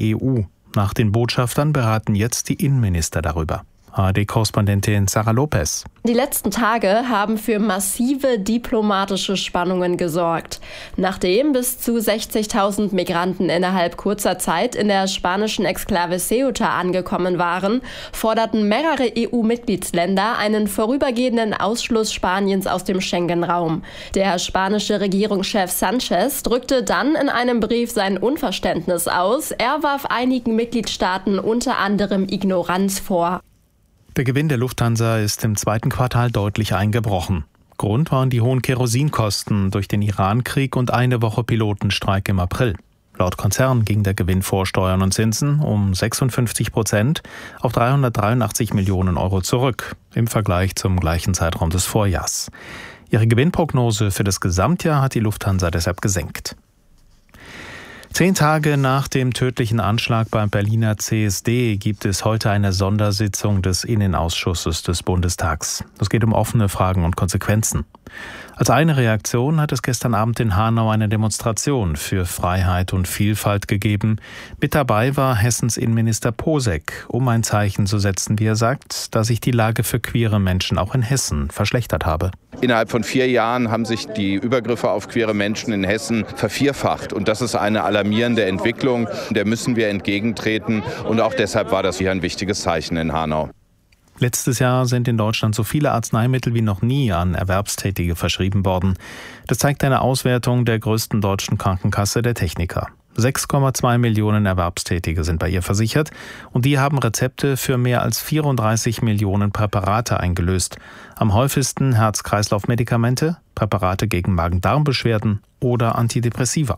die EU. Nach den Botschaftern beraten jetzt die Innenminister darüber. ARD-Korrespondentin Sarah Lopez. Die letzten Tage haben für massive diplomatische Spannungen gesorgt. Nachdem bis zu 60.000 Migranten innerhalb kurzer Zeit in der spanischen Exklave Ceuta angekommen waren, forderten mehrere EU-Mitgliedsländer einen vorübergehenden Ausschluss Spaniens aus dem Schengen-Raum. Der spanische Regierungschef Sanchez drückte dann in einem Brief sein Unverständnis aus. Er warf einigen Mitgliedstaaten unter anderem Ignoranz vor. Der Gewinn der Lufthansa ist im zweiten Quartal deutlich eingebrochen. Grund waren die hohen Kerosinkosten durch den Iran-Krieg und eine Woche Pilotenstreik im April. Laut Konzern ging der Gewinn vor Steuern und Zinsen um 56% auf 383 Millionen Euro zurück im Vergleich zum gleichen Zeitraum des Vorjahrs. Ihre Gewinnprognose für das Gesamtjahr hat die Lufthansa deshalb gesenkt. 10 Tage nach dem tödlichen Anschlag beim Berliner CSD gibt es heute eine Sondersitzung des Innenausschusses des Bundestags. Es geht um offene Fragen und Konsequenzen. Als eine Reaktion hat es gestern Abend in Hanau eine Demonstration für Freiheit und Vielfalt gegeben. Mit dabei war Hessens Innenminister Posek, um ein Zeichen zu setzen, wie er sagt, dass sich die Lage für queere Menschen auch in Hessen verschlechtert habe. Innerhalb von 4 Jahren haben sich die Übergriffe auf queere Menschen in Hessen vervierfacht. Und das ist eine alarmierende Entwicklung, der müssen wir entgegentreten. Und auch deshalb war das hier ein wichtiges Zeichen in Hanau. Letztes Jahr sind in Deutschland so viele Arzneimittel wie noch nie an Erwerbstätige verschrieben worden. Das zeigt eine Auswertung der größten deutschen Krankenkasse, der Techniker. 6,2 Millionen Erwerbstätige sind bei ihr versichert und die haben Rezepte für mehr als 34 Millionen Präparate eingelöst. Am häufigsten Herz-Kreislauf-Medikamente, Präparate gegen Magen-Darm-Beschwerden oder Antidepressiva.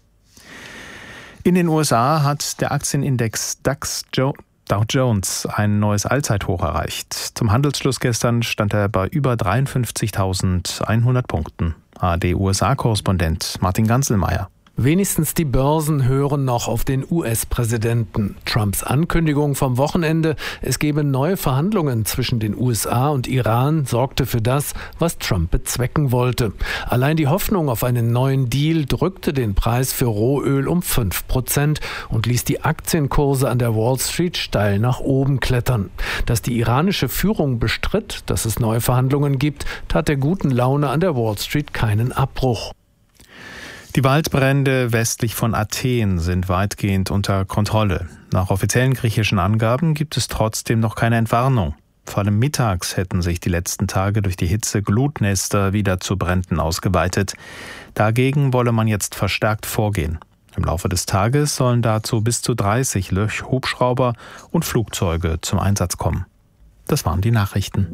In den USA hat der Aktienindex Dow Jones ein neues Allzeithoch erreicht. Zum Handelsschluss gestern stand er bei über 53.100 Punkten. ARD-USA-Korrespondent Martin Ganzelmeier. Wenigstens die Börsen hören noch auf den US-Präsidenten. Trumps Ankündigung vom Wochenende, es gebe neue Verhandlungen zwischen den USA und Iran, sorgte für das, was Trump bezwecken wollte. Allein die Hoffnung auf einen neuen Deal drückte den Preis für Rohöl um 5% und ließ die Aktienkurse an der Wall Street steil nach oben klettern. Dass die iranische Führung bestritt, dass es neue Verhandlungen gibt, tat der guten Laune an der Wall Street keinen Abbruch. Die Waldbrände westlich von Athen sind weitgehend unter Kontrolle. Nach offiziellen griechischen Angaben gibt es trotzdem noch keine Entwarnung. Vor allem mittags hätten sich die letzten Tage durch die Hitze Glutnester wieder zu Bränden ausgeweitet. Dagegen wolle man jetzt verstärkt vorgehen. Im Laufe des Tages sollen dazu bis zu 30 Hubschrauber und Flugzeuge zum Einsatz kommen. Das waren die Nachrichten.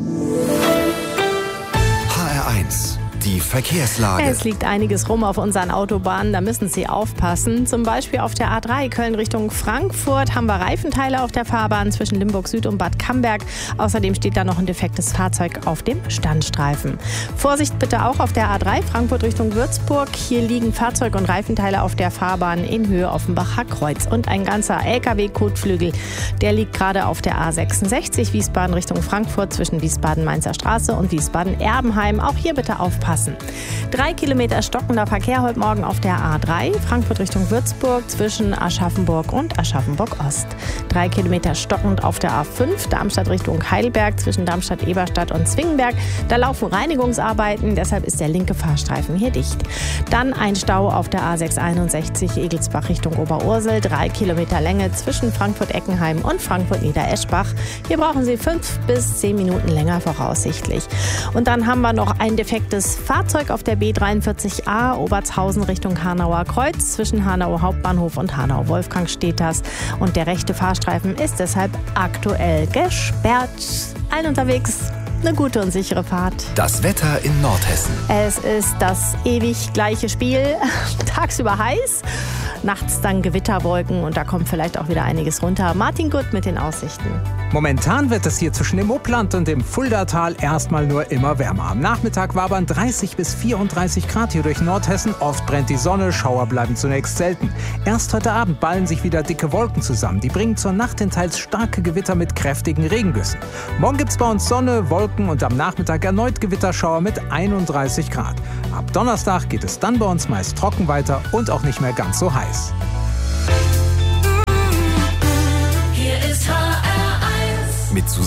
HR1 Die Verkehrslage. Es liegt einiges rum auf unseren Autobahnen, da müssen Sie aufpassen. Zum Beispiel auf der A3 Köln Richtung Frankfurt haben wir Reifenteile auf der Fahrbahn zwischen Limburg Süd und Bad Camberg. Außerdem steht da noch ein defektes Fahrzeug auf dem Standstreifen. Vorsicht bitte auch auf der A3 Frankfurt Richtung Würzburg. Hier liegen Fahrzeug- und Reifenteile auf der Fahrbahn in Höhe Offenbacher Kreuz. Und ein ganzer LKW-Kotflügel, der liegt gerade auf der A66 Wiesbaden Richtung Frankfurt zwischen Wiesbaden-Mainzer Straße und Wiesbaden-Erbenheim. Auch hier bitte aufpassen. 3 Kilometer stockender Verkehr heute Morgen auf der A3, Frankfurt Richtung Würzburg zwischen Aschaffenburg und Aschaffenburg-Ost. 3 Kilometer stockend auf der A5, Darmstadt Richtung Heidelberg zwischen Darmstadt-Eberstadt und Zwingenberg. Da laufen Reinigungsarbeiten, deshalb ist der linke Fahrstreifen hier dicht. Dann ein Stau auf der A661 Egelsbach Richtung Oberursel, 3 Kilometer Länge zwischen Frankfurt-Eckenheim und Frankfurt-Niedereschbach. Hier brauchen Sie 5 bis 10 Minuten länger voraussichtlich. Und dann haben wir noch ein defektes Fahrzeug auf der B43A Obertshausen Richtung Hanauer Kreuz zwischen Hanau Hauptbahnhof und Hanau Wolfgang-Stethas. Und der rechte Fahrstreifen ist deshalb aktuell gesperrt. Allen unterwegs eine gute und sichere Fahrt. Das Wetter in Nordhessen. Es ist das ewig gleiche Spiel. Tagsüber heiß, nachts dann Gewitterwolken und da kommt vielleicht auch wieder einiges runter. Martin Gutt mit den Aussichten. Momentan wird es hier zwischen dem Upland und dem Fuldatal erstmal nur immer wärmer. Am Nachmittag wabern 30 bis 34 Grad hier durch Nordhessen. Oft brennt die Sonne, Schauer bleiben zunächst selten. Erst heute Abend ballen sich wieder dicke Wolken zusammen. Die bringen zur Nacht hin teils starke Gewitter mit kräftigen Regengüssen. Morgen gibt's bei uns Sonne, Wolken und am Nachmittag erneut Gewitterschauer mit 31 Grad. Ab Donnerstag geht es dann bei uns meist trocken weiter und auch nicht mehr ganz so heiß.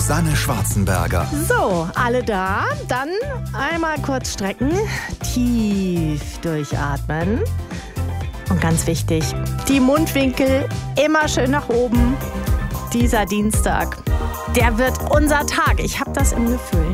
Susanne Schwarzenberger. So, alle da? Dann einmal kurz strecken, tief durchatmen. Und ganz wichtig, die Mundwinkel immer schön nach oben. Dieser Dienstag, der wird unser Tag. Ich habe das im Gefühl.